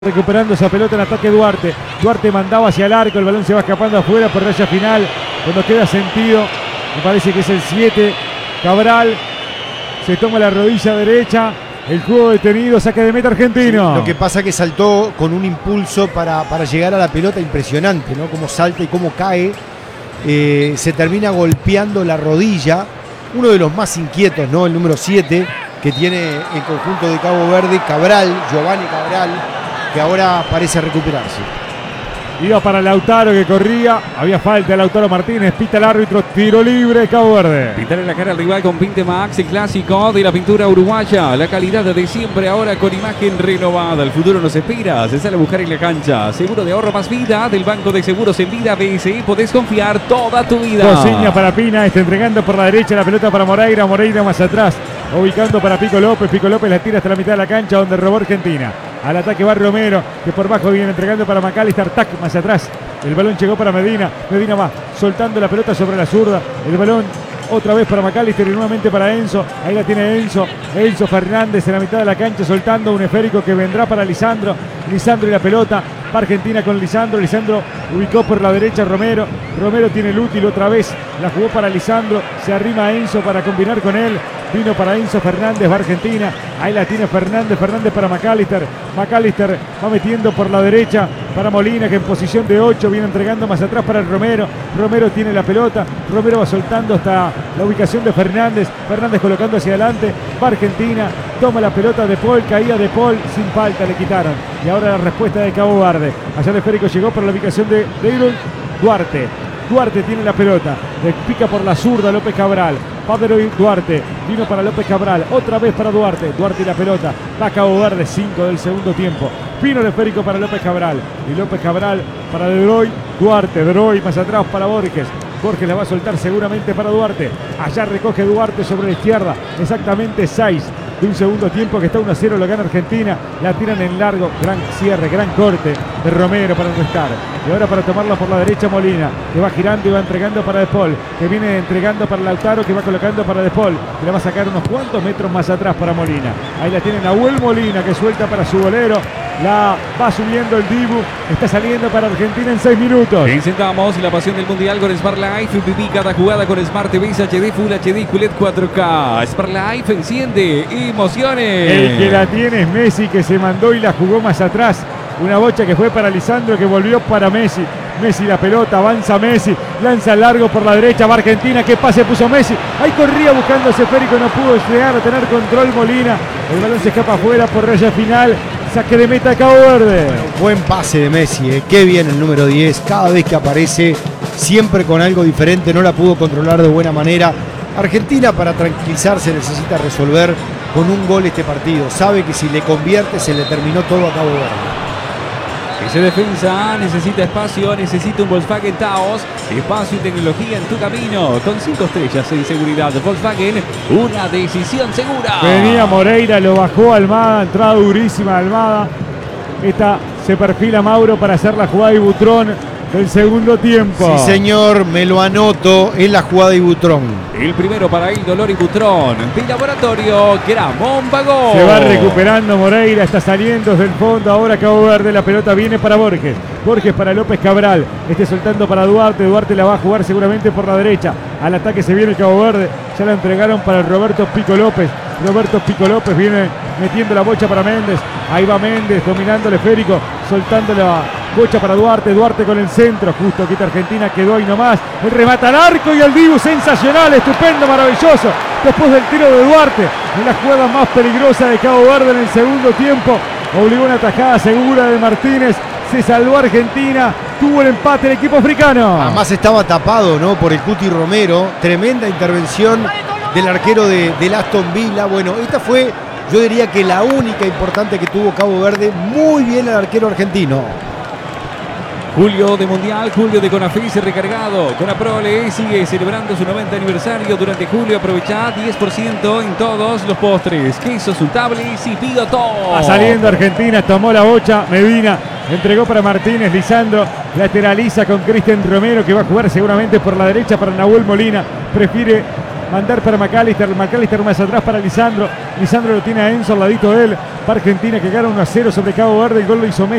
Recuperando esa pelota en ataque Duarte. Duarte mandaba hacia el arco, el balón se va escapando afuera por raya final. Cuando queda sentido, me parece que es el 7. Cabral se toma la rodilla derecha. El juego detenido, saque de meta argentino. Sí, lo que pasa es que saltó con un impulso para llegar a la pelota impresionante, ¿no? Cómo salta y cómo cae. Se termina golpeando la rodilla. Uno de los más inquietos, ¿no? El número 7 que tiene el conjunto de Cabo Verde, Cabral, Giovanni Cabral, que ahora parece recuperarse. Iba para Lautaro que corría, había falta de Lautaro Martínez, pita el árbitro, tiro libre, Cabo Verde. Pintarle la cara al rival con Pinte Max, el clásico de la pintura uruguaya, la calidad de siempre ahora con imagen renovada. El futuro nos espera, se sale a buscar en la cancha. Seguro de ahorro más vida del Banco de Seguros en Vida BSI, podés confiar toda tu vida. Cosiña para Pina, está entregando por la derecha la pelota para Moreira, Moreira más atrás, ubicando para Pico López la tira hasta la mitad de la cancha donde robó Argentina. Al ataque va Romero, que por bajo viene entregando para McAllister, tac, más atrás. El balón llegó para Medina, Medina va soltando la pelota sobre la zurda. El balón otra vez para McAllister y nuevamente para Enzo. Ahí la tiene Enzo Fernández en la mitad de la cancha soltando un esférico que vendrá para Lisandro. Lisandro y la pelota. Va Argentina con Lisandro. Lisandro ubicó por la derecha Romero. Romero tiene el útil otra vez. La jugó para Lisandro. Se arrima a Enzo para combinar con él. Vino para Enzo Fernández, va Argentina. Ahí la tiene Fernández para McAllister. McAllister va metiendo por la derecha para Molina, que en posición de 8 viene entregando más atrás para el Romero. Romero tiene la pelota. Romero va soltando hasta la ubicación de Fernández. Fernández colocando hacia adelante. Va Argentina. Toma la pelota de Paul. Caída de Paul. Sin falta le quitaron. Y ahora la respuesta de Cabo Verde. Allá el esférico llegó por la ubicación de Deirul Duarte. Duarte tiene la pelota. Le pica por la zurda López Cabral. Padre Duarte, vino para López Cabral, otra vez para Duarte, Duarte y la pelota, va Cabo Verde, 5 del segundo tiempo, vino el esférico para López Cabral, y López Cabral para De Droy, Duarte, De Droy más atrás para Borges, Borges la va a soltar seguramente para Duarte, allá recoge Duarte sobre la izquierda, exactamente 6 de un segundo tiempo que está 1-0, lo gana Argentina, la tiran en largo, gran cierre, gran corte de Romero para restar, y ahora para tomarla por la derecha Molina, que va girando y va entregando para De Paul, que viene entregando para Lautaro, que va colocando para De Paul, que le va a sacar unos cuantos metros más atrás para Molina, ahí la tiene Nahuel Molina, que suelta para su golero, la va subiendo el Dibu, está saliendo para Argentina en 6 minutos. Encendamos la pasión del Mundial con Smart Life, viví cada jugada con Smart TV HD, Full HD, QLED 4K, Smart Life enciende emociones. El que la tiene es Messi, que se mandó y la jugó más atrás. Una bocha que fue para Lisandro, que volvió para Messi. Messi la pelota, avanza Messi, lanza largo por la derecha, va Argentina, qué pase puso Messi. Ahí corría buscando ese esférico, no pudo llegar a tener control Molina. El balón se escapa afuera por raya final. Saque de meta Cabo Verde. Buen pase de Messi, qué bien el número 10. Cada vez que aparece, siempre con algo diferente, no la pudo controlar de buena manera. Argentina, para tranquilizarse, necesita resolver con un gol este partido. Sabe que si le convierte, se le terminó todo a Cabo Verde. Ese defensa necesita espacio, necesita un Volkswagen Taos, espacio y tecnología en tu camino, con 5 estrellas en seguridad. Volkswagen, una decisión segura. Venía Moreira, lo bajó Almada, entrada durísima Almada. Esta se perfila Mauro para hacer la jugada de Butrón del segundo tiempo. Sí, señor, me lo anoto en la jugada de Butrón. El primero para el Dolor y Butrón de Laboratorio Gramón Vago. Se va recuperando Moreira, está saliendo desde el fondo. Ahora Cabo Verde, la pelota viene para Borges. Borges para López Cabral. Soltando para Duarte. Duarte la va a jugar seguramente por la derecha. Al ataque se viene el Cabo Verde. Ya la entregaron para Roberto Pico López. Roberto Pico López viene metiendo la bocha para Méndez. Ahí va Méndez dominando el esférico. Soltando la bocha para Duarte. Duarte con el centro. Justo quita Argentina. Quedó ahí nomás. El remata al arco y el Dibu sensacional. Estupendo, maravilloso. Después del tiro de Duarte. En la jugada más peligrosa de Cabo Verde en el segundo tiempo. Obligó una tajada segura de Martínez. Se salvó Argentina. Tuvo el empate el equipo africano. Además estaba tapado, ¿no? Por el Cuti Romero. Tremenda intervención del arquero del Aston Villa. Bueno, esta fue, yo diría que la única importante que tuvo Cabo Verde. Muy bien el arquero argentino. Julio de Mundial, Julio de Conafis recargado. Conaprole sigue celebrando su 90 aniversario durante julio. Aprovecha 10% en todos los postres. Quesos untables y pido todo. Va saliendo Argentina, tomó la bocha. Medina entregó para Martínez. Lisandro lateraliza con Cristian Romero, que va a jugar seguramente por la derecha para Nahuel Molina. Prefiere Mandar para McAllister. McAllister más atrás para Lisandro. Lisandro lo tiene a Enzo al ladito de él. Para Argentina que gana 1-0 sobre Cabo Verde. El gol lo hizo Messi.